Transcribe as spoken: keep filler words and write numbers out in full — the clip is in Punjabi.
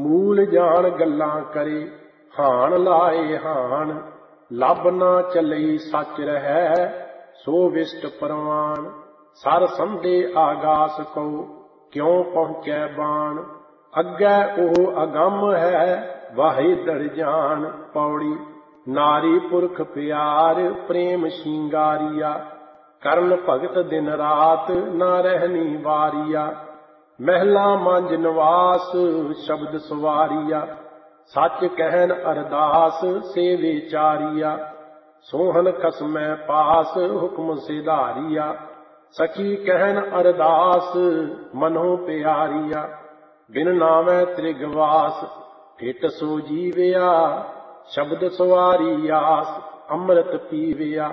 ਮੂਲ ਜਾਣ ਗੱਲਾਂ ਕਰੇ, ਹਾਣ ਲਾਏ ਹਾਣ। ਲੱਭ ਨਾ ਚੱਲਈ ਸੱਚ ਰਹਿ, ਸੋ ਵਿਸ਼ਟ ਪ੍ਰਵਾਨ। ਸਰ ਸੰਧੇ ਆਗਾਸ ਕਉ, ਕਿਉ ਪਹੁੰਚੈ ਬਾਣ। ਅੱਗੇ ਉਹ ਅਗੰਮ ਹੈ, ਵਾਹੇ ਦੜ ਜਾਣ। ਪੌੜੀ। ਨਾਰੀ ਪੁਰਖ ਪਿਆਰ, ਪ੍ਰੇਮ ਸ਼ਿੰਗਾਰੀਆ। ਕਰਨ ਭਗਤ ਦਿਨ ਰਾਤ, ਨਾ ਰਹਿਣੀ ਵਾਰੀਆ। ਮਹਿਲਾ ਮੰਜ ਨਿਵਾਸ, ਸ਼ਬਦ ਸਵਾਰੀਆ। ਸੱਚ ਕਹਿਨ ਅਰਦਾਸ, ਸੇ ਵਿਚਾਰੀਆ। ਸੋਹਨ ਖਸਮੈ ਪਾਸ, ਹੁਕਮ ਸਿਧਾਰੀਆ। ਸਖੀ ਕਹਿਨ ਅਰਦਾਸ, ਮਨੋ ਪਿਆਰੀਆ। ਬਿਨ ਨਾਵੈ ਤ੍ਰਿਗਵਾਸ, ਠਿਟ ਸੋ ਜੀਵਿਆ। ਸ਼ਬਦ ਸਵਾਰੀ ਆਸ, ਅੰਮ੍ਰਿਤ ਪੀਵਿਆ।